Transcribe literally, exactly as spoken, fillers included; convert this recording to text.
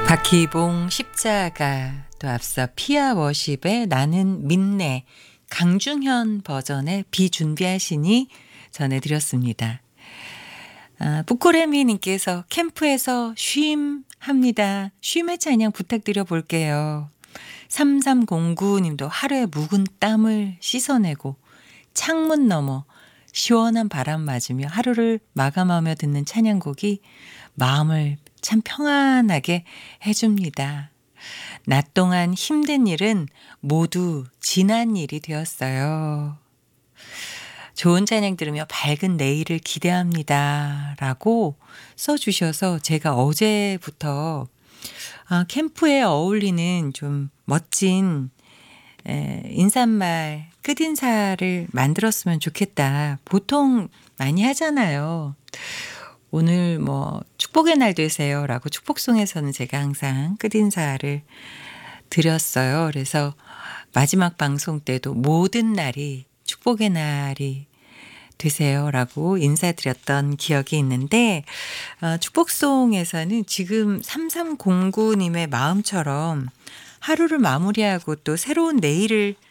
박희봉 십자가, 또 앞서 피아 워십의 나는 믿네, 강중현 버전의 비 준비하시니 전해드렸습니다. 아, 부코레미님께서 캠프에서 쉼 합니다. 쉼의 찬양 부탁드려 볼게요. 삼삼공구님도 하루의 묵은 땀을 씻어내고 창문 너머 시원한 바람 맞으며 하루를 마감하며 듣는 찬양곡이 마음을 참 평안하게 해줍니다. 낮 동안 힘든 일은 모두 지난 일이 되었어요. 좋은 찬양 들으며 밝은 내일을 기대합니다. 라고 써주셔서 제가 어제부터 아, 캠프에 어울리는 좀 멋진 에, 인사말, 끝인사를 만들었으면 좋겠다. 보통 많이 하잖아요. 오늘 뭐 축복의 날 되세요 라고 축복송에서는 제가 항상 끝인사를 드렸어요. 그래서 마지막 방송 때도 모든 날이 축복의 날이 되세요 라고 인사드렸던 기억이 있는데, 어, 축복송에서는 지금 삼삼공구님의 마음처럼 하루를 마무리하고 또 새로운 내일을